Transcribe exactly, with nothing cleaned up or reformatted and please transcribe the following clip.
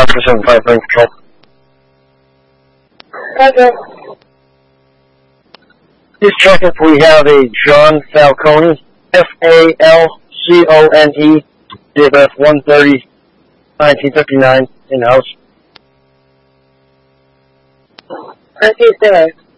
seven five Brain Control. Okay. Just check if we have a John Falcone, F A L C O N E, date of birth one thirty nineteen fifty-nine, in-house. I see, sir.